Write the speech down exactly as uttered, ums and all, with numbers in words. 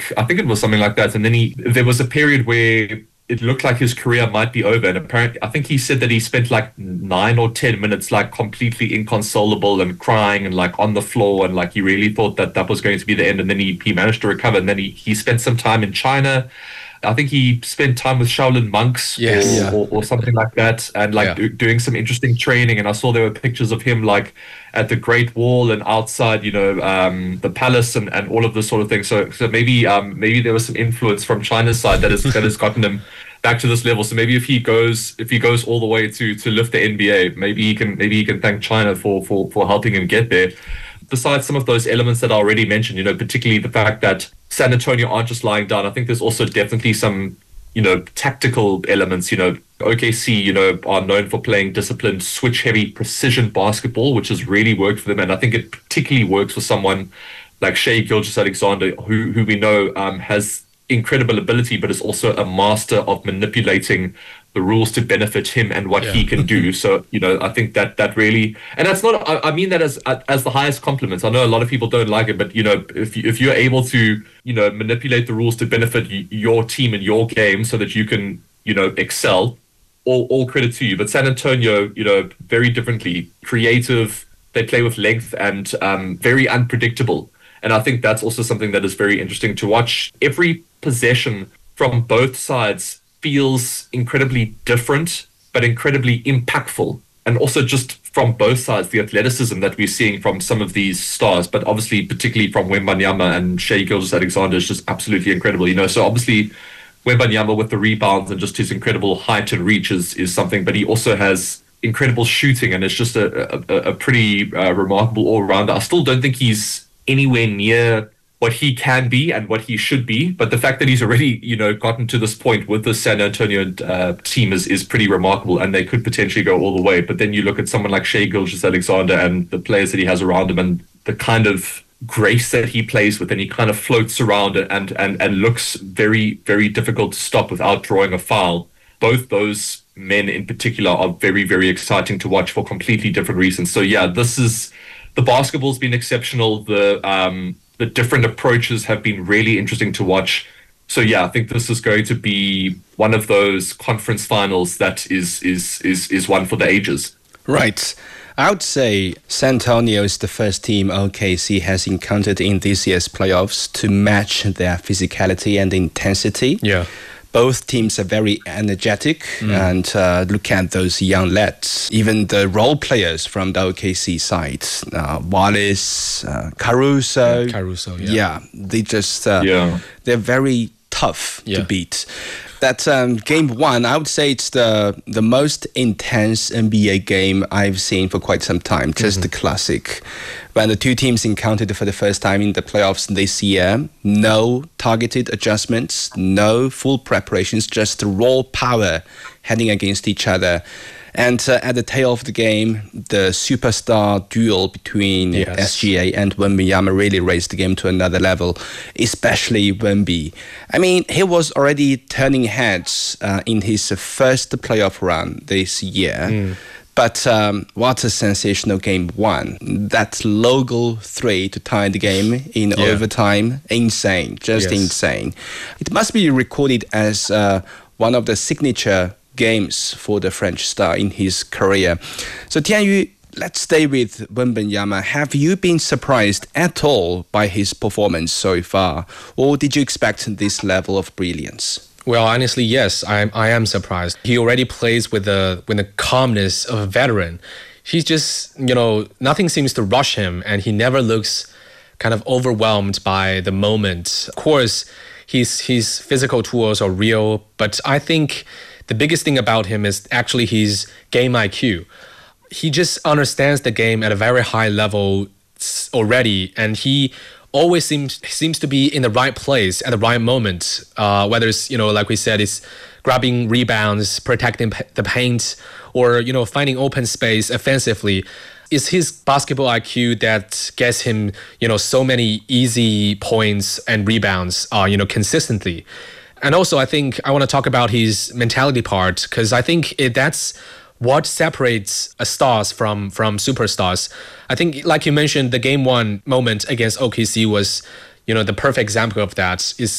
I think it was something like that. And then he, there was a period where it looked like his career might be over. And apparently, I think he said that he spent like nine or ten minutes like completely inconsolable and crying and like on the floor. And like he really thought that that was going to be the end. And then he, he managed to recover. And then he, he spent some time in China. I think he spent time with Shaolin monks yes. or, yeah. or, or something like that, and like yeah. do, doing some interesting training. And I saw there were pictures of him like at the Great Wall and outside, you know, um, the palace and, and all of this sort of thing. So so maybe um, maybe there was some influence from China's side that has that has gotten him back to this level. So maybe if he goes if he goes all the way to to lift the N B A, maybe he can maybe he can thank China for for for helping him get there. Besides some of those elements that I already mentioned, you know, particularly the fact that San Antonio aren't just lying down. I think there's also definitely some, you know, tactical elements. You know, O K C, you know, are known for playing disciplined, switch-heavy, precision basketball, which has really worked for them. And I think it particularly works for someone like Shai Gilgeous-Alexander, who who we know um, has incredible ability, but is also a master of manipulating the rules to benefit him and what yeah. he can do. So, you know, I think that that really, and that's not, I, I mean that as as the highest compliment. I know a lot of people don't like it, but, you know, if, you, if you're able to, you know, manipulate the rules to benefit y- your team and your game so that you can, you know, excel, all, all credit to you. But San Antonio, you know, very differently, creative, they play with length and um, very unpredictable. And I think that's also something that is very interesting to watch. Every possession from both sides feels incredibly different, but incredibly impactful. And also just from both sides, the athleticism that we're seeing from some of these stars, but obviously particularly from Wembanyama and Shai Gilgeous-Alexander is just absolutely incredible. You know, so obviously Wembanyama with the rebounds and just his incredible height and reach is, is something, but he also has incredible shooting and it's just a, a, a pretty uh, remarkable all-rounder. I still don't think he's anywhere near what he can be and what he should be, but the fact that he's already, you know, gotten to this point with the San Antonio uh, team is is pretty remarkable, and they could potentially go all the way. But then you look at someone like Shai Gilgeous-Alexander and the players that he has around him, and the kind of grace that he plays with, and he kind of floats around and and and looks very very difficult to stop without drawing a foul. Both those men in particular are very very exciting to watch for completely different reasons. So yeah, this is the basketball's been exceptional. The um. The different approaches have been really interesting to watch. So yeah, I think this is going to be one of those conference finals that is is is is one for the ages. Right. I would say San Antonio is the first team O K C has encountered in this year's playoffs to match their physicality and intensity. Yeah. Both teams are very energetic, mm. and uh, look at those young lads. Even the role players from the O K C side, uh, Wallace, uh, Caruso. Yeah, Caruso, yeah. Yeah, they just, uh, yeah. they're very tough yeah. to beat. That um, game one, I would say it's the the most intense N B A game I've seen for quite some time. Just mm-hmm. the classic. When the two teams encountered for the first time in the playoffs this year, no targeted adjustments, no full preparations, just raw power heading against each other. And uh, at the tail of the game, the superstar duel between yes. S G A and Wembanyama really raised the game to another level, especially Wemby. I mean, he was already turning heads uh, in his first playoff run this year. Mm. But um, what a sensational game one. That logo three to tie the game in yeah. overtime, insane, just yes. insane. It must be recorded as uh, one of the signature games for the French star in his career. So Tianyu, let's stay with Wembanyama. Have you been surprised at all by his performance so far, or did you expect this level of brilliance? Well, honestly, yes, I I am surprised. He already plays with the with the calmness of a veteran. He's just, you know, nothing seems to rush him, and he never looks kind of overwhelmed by the moment. Of course, his his physical tools are real, but I think the biggest thing about him is actually his game I Q. He just understands the game at a very high level already, and he always seems seems to be in the right place at the right moment. Uh, whether it's, you know, like we said, it's grabbing rebounds, protecting p- the paint, or, you know, finding open space offensively. It's his basketball I Q that gets him, you know, so many easy points and rebounds, uh, you know, consistently. And also, I think I want to talk about his mentality part, because I think it, that's what separates a stars from from superstars. I think, like you mentioned, the game one moment against O K C was, you know, the perfect example of that. Is